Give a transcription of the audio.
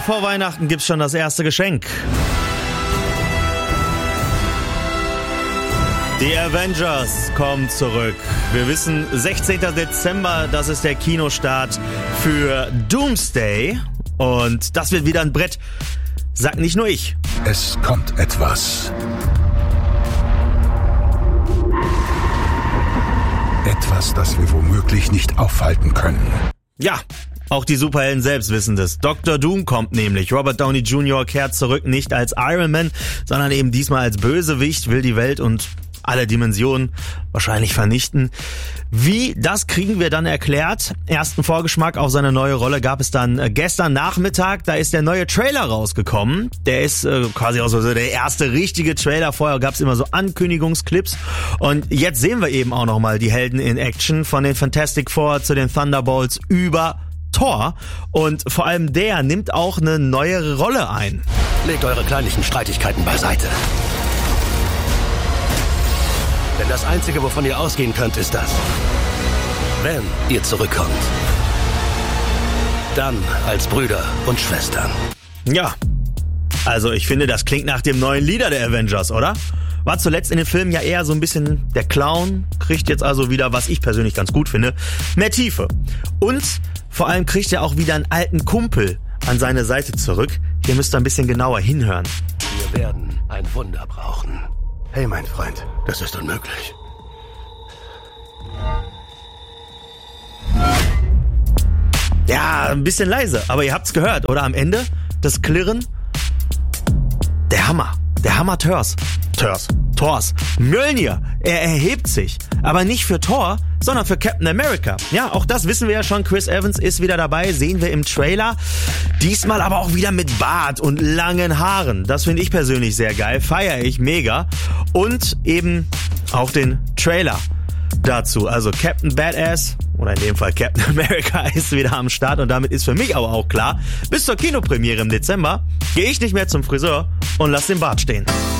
vor Weihnachten gibt's schon das erste Geschenk. Die Avengers kommen zurück. Wir wissen, 16. Dezember, das ist der Kinostart für Doomsday. Und das wird wieder ein Brett. Sag nicht nur ich. Es kommt etwas. Etwas, das wir womöglich nicht aufhalten können. Ja, auch die Superhelden selbst wissen das. Dr. Doom kommt nämlich. Robert Downey Jr. kehrt zurück, nicht als Iron Man, sondern eben diesmal als Bösewicht, will die Welt und alle Dimensionen wahrscheinlich vernichten. Wie, das kriegen wir dann erklärt. Ersten Vorgeschmack auf seine neue Rolle gab es dann gestern Nachmittag. Da ist der neue Trailer rausgekommen. Der ist quasi auch so der erste richtige Trailer. Vorher gab es immer so Ankündigungsclips. Und jetzt sehen wir eben auch nochmal die Helden in Action, von den Fantastic Four zu den Thunderbolts über Thor. Und vor allem der nimmt auch eine neuere Rolle ein. Legt eure kleinlichen Streitigkeiten beiseite. Denn das Einzige, wovon ihr ausgehen könnt, ist das. Wenn ihr zurückkommt, dann als Brüder und Schwestern. Ja, also ich finde, das klingt nach dem neuen Leader der Avengers, oder? War zuletzt in den Filmen ja eher so ein bisschen der Clown, kriegt jetzt also wieder, was ich persönlich ganz gut finde, mehr Tiefe. Und vor allem kriegt er auch wieder einen alten Kumpel an seine Seite zurück. Hier müsst ihr ein bisschen genauer hinhören. Wir werden ein Wunder brauchen. Hey, mein Freund, das ist unmöglich. Ja, ein bisschen leise, aber ihr habt's gehört, oder? Am Ende das Klirren. Der Hammer Thors. Mjölnir, er erhebt sich. Aber nicht für Thor, sondern für Captain America. Ja, auch das wissen wir ja schon. Chris Evans ist wieder dabei, sehen wir im Trailer. Diesmal aber auch wieder mit Bart und langen Haaren. Das finde ich persönlich sehr geil, feiere ich mega. Und eben auch den Trailer dazu. Also Captain Badass, oder in dem Fall Captain America, ist wieder am Start. Und damit ist für mich aber auch klar, bis zur Kinopremiere im Dezember gehe ich nicht mehr zum Friseur und lass den Bart stehen.